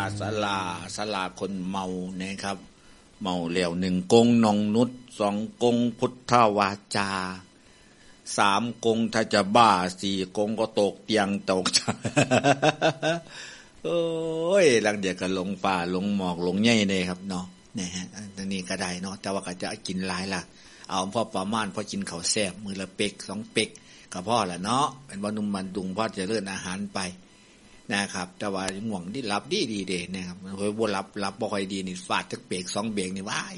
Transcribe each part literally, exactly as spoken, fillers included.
ศาลาศาลาคนเมานะครับเมาแล้วหนึ่งกงนองนุชสองกงพุทธวาจาสามกงถ้าจะบ้าสี่กงก็ตกเตียงตกโอ้ยหลังเดียวก็ลงป่าลงหมอกลงใหญ่เลยครับเนาะนี่ฮะอันนี้ก็ได้เนาะแต่ว่าก็จะกินหลายล่ะเอาพอประมาณพอกินข้าวแซ่บมื้อละเป็กสองเป็กก็พอละเนาะเป็นบ่นุ่มมันดุงพอจะเลื่อนอาหารไปนะครับแต่ว่าง่วงที่หลับดีดีเด้นะครับเฮ้ยบ่หลับหลับบ่ค่อยดีนี่ฟาดจักเบรกสองเบรกนี่ว้าย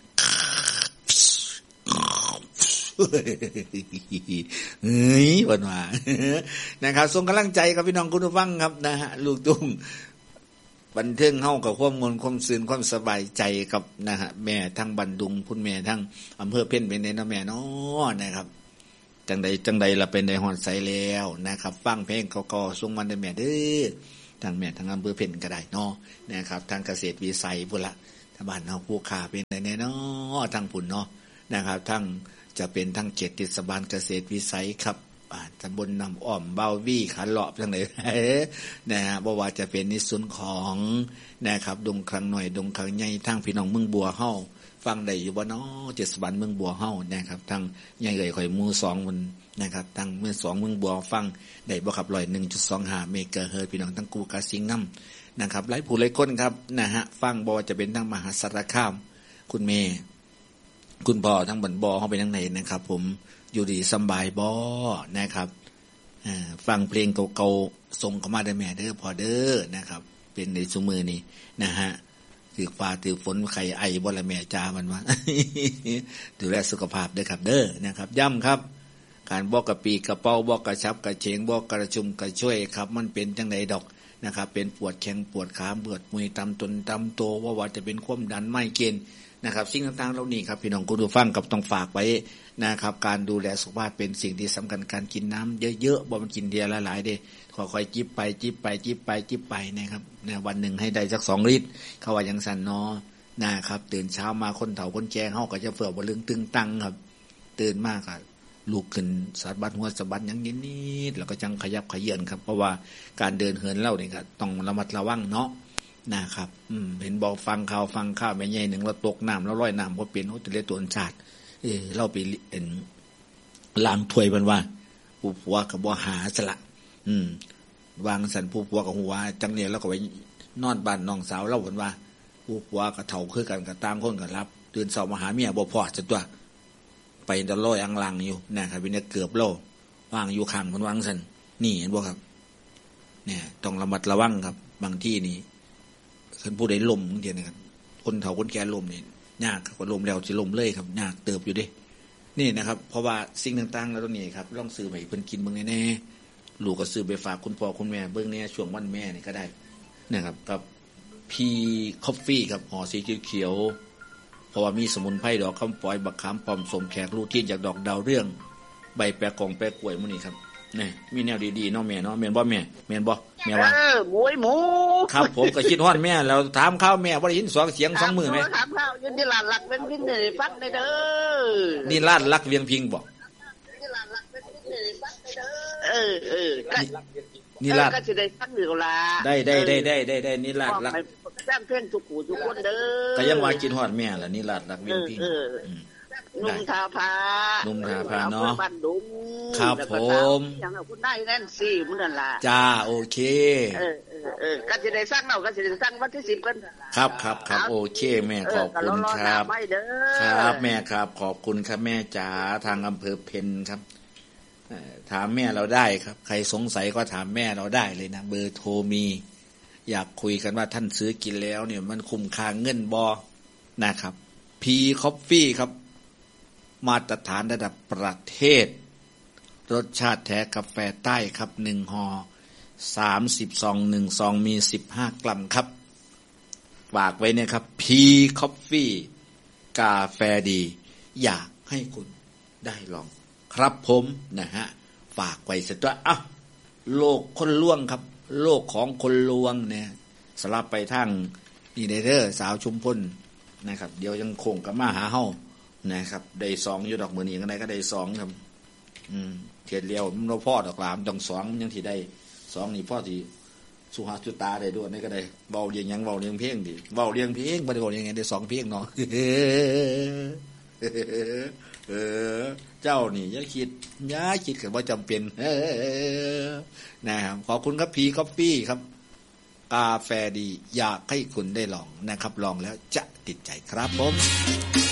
เฮ้ยวันว่านะครับส่งกำลังใจกับพี่น้องคุณผู้ฟังครับนะฮะลูกตุ้งบันเทิงเฮากับความมนความซื่นความสบายใจกับนะฮะแม่ทั้งบันดุงคุณแม่ทั้งอำเภอเพ็ญเป็นไดเนาะแม่เนาะนะครับจังใดจังใดละเป็นได้ฮอดไสแล้วนะครับฟังเพลงเก่าๆส่งมันได้แม่เด้อทางแม่ทางอำเภอเพ็ญก็ได้เนาะนะครับทางเกษตรวิสัยพุ่นละถ้าบ้านเฮาผู้ค้าเป็นได้แน่เนาะทางพุ่นเนาะนะครับทั้งจะเป็นทั้งเขตเทศบาลเกษตรวิสัยครับตำบลน้ำอ้อมเบาวี่ขันหลอบทั้งไหนนะฮะบ่ว่าจะเป็นในส่วนของนะครับดงคลังหน่อยดงคลังใหญ่ทั้งพี่น้องเมืองบัวเฮาฟังได้อยู่บ่เนาะเทศบาลเมืองบัวเฮานะครับทั้งใหญ่เอ่ยข่อยหมู่สองมันนะครับทั้งเมืองสองเมืองบัวฟังได้บ่ครับร้อย หนึ่งจุดสองห้า เมกะเฮิรตซ์พี่น้องทั้งกูกะสิงนำนะครับหลายผู้หลายคนครับนะฮะฟังบ่ว่าจะเป็นทั้งมหาสารคามคุณแม่คุณพ่อทั้งบันบ่อเฮาไปทางไหนนะครับผมอยู่ดีสบายบ่นะครับฟังเพลงเก่าๆส่งเข้ามาได้แม่เด้อพอเด้อนะครับเป็นในซุมื้อนี้นะฮะถือฟ้าถือฝนไข้ไอบ่ละแม่จ้ามันว่าดูแลสุขภาพเด้อครับเด้อนะครับย้ำครับการบอกกระปีกระเป๋าบอกกระชับกระเฉงบอกกระชุมกระช่วยครับมันเป็นจังไดดอกนะครับเป็นปวดแข้งปวดขาปวดมือตำตนตำโตว่าว่าจะเป็นความดันไมเกรนนะครับสิ่งต่างๆเหล่านี้ครับพี่น้องคุณผู้ฟังกับต้องฝากไว้นะครับการดูแลสุขภาพเป็นสิ่งที่สำคัญการกินน้ำเยอะๆบ่มันกินเดียวหลายๆเด้ค่อยๆจิบไปจิบไปจิบไปจิบไปนะครับนะวันหนึ่งให้ได้สักสองลิตรเขาว่ายังสั่นเนาะนะครับตื่นเช้ามาคนเฒ่าคนแก่เฮาก็จะเฟื่อบ่ลึงตึงตังครับตื่นมากอ่ะลุกขึ้นสะบัดหัวสะบัดหยังนิดๆแล้วก็จังขยับขยื่นครับเพราะว่าการเดินเหินเล่านี่ก็ต้องระมัดระวังเนาะนะครับอืมเห็นบอกฟังข่าวฟังข่าวแม่ใหญ่หนึ่งเราตกน้ำแล้วลอยน้ำบ่เป็นโหจะเรียกตัวอันชาติเออเราไปเห็นล้างถ้วยมันว่าผู้ผัวก็บ่หาซะละอืมวางสันผู้ผัวก็ฮู้ว่าจังเนี่ยแล้วก็ไปนอนบ้านน้องสาวเราเพิ่นว่าผู้ผัวก็เฒ่าคือกันก็ต่างคนก็รับตื่นเช้ามาหาเมียบ่พอซะตัวไปตะลอยอังลังอยู่นะครับเป็นเกือบโลวางอยู่ข้างเพิ่นวางซั่นนี่เห็นบ่ครับเนี่ยต้องระมัดระวังครับบางที่นี่คันผู้ใดล้มจังซี่นะครับคนเฒ่าคนแก่ล้มนี่ยากครับล้มแล้วสิล้มเลยครับยากเติบอยู่เด้นี่นะครับเพราะว่าสิ่งต่างๆแล้วตรงนี้ครับลองซื้อไปเพิ่นกินเบิ่งแน่ๆลูกก็ซื้อไปฝากคุณพ่อคุณแม่เบิ่งแน่ช่วงวันแม่นี่ก็ได้นะครับกับพีคอฟฟี่ครับห่อสีเขียวๆเพราะว่ามีสมุนไพรดอกคำปอยบักขามป้อมสมแขกลูกที่จากดอกดาวเรื่องใบแปะกองแปะกล้วยมื้อนี้ครับนี่มีแนวดีๆเนาะแม่เนาะแม่นบ่แม่แม่นบ่แม่ว่าเออหมูหมูครับผมก็คิดฮอดแม่แล้วถามข่าวแม่บ่ได้ยินสองเสียงสองมื้อแม่ถามข่าวอยู่ที่ลาดลักเป็นพินได้ฟังได้เด้อนี่ลาดลักเวียงพิงบ่นี่ลาดลักเป็นพินได้ฟังได้เด้อเออเออนี่ลาดก็สิได้ฟังอยู่ล่ะได้ๆๆๆๆนี่ลาดลักแจ้งเพิ่นทุกผู้ทุกคนเด้อก็ยังว่าคิดฮอดแม่ล่ะนี่ลาดลักเวียงพิงนุ่มทาพานุ่มทาพาเนาะครับผมอย่างคุณได้แน่นสิมื้อนั่นล่ะจ้าโอเคเออเออๆก็สิได้สั่งเนาะก็สิได้สั่งวันที่สิบกันครับครับครับโอเคแม่ขอบคุณครับครับแม่ครับขอบคุณครับแม่จ๋าทางอำเภอเพ็ญครับถามแม่เราได้ครับใครสงสัยก็ถามแม่เราได้เลยนะเบอร์โทรมีอยากคุยกันว่าท่านซื้อกินแล้วเนี่ยมันคุ้มค่าเงินบ่นะครับพีคอฟฟี่ครับมาตรฐานระดับประเทศรสชาติแท้กาแฟใต้ครับหนึ่งห่อสามสิบซองหนึ่งซองมีสิบห้ากรัมครับฝากไว้เนี่ยครับพีคอฟฟี่กาแฟดีอยากให้คุณได้ลองครับผมนะฮะฝากไว้สักตัวอ้าวโลกคนลวงครับโลกของคนลวงเนี่ยสลับไปทางนี่เด้อสาวชุมพลนะครับเดี๋ยวยังคงกับมาหาเฮานะครับได้สองอยู่ดอกมือนี้ก็ได้ก็ได้สองครับอืมเทียนเลี้ยวมันเราพ่อดอกหลามต้องสองมันยังที่ได้สองนี่พ่อที่สุหาสุตาได้ด้วยนี่ก็ได้เบาเรียงยังเบาเรียงเพลงดิเบาเรียงเพลงบ่ได้เบาเรียงไงได้สองเพลงเนาะเออเจ้านี่อย่าคิดอย่าคิดกันว่าจำเป็นนะครับขอบคุณครับพีคอฟฟี่ครับกาแฟดีอยากให้คุณได้ลองนะครับลองแล้วจะติดใจครับผม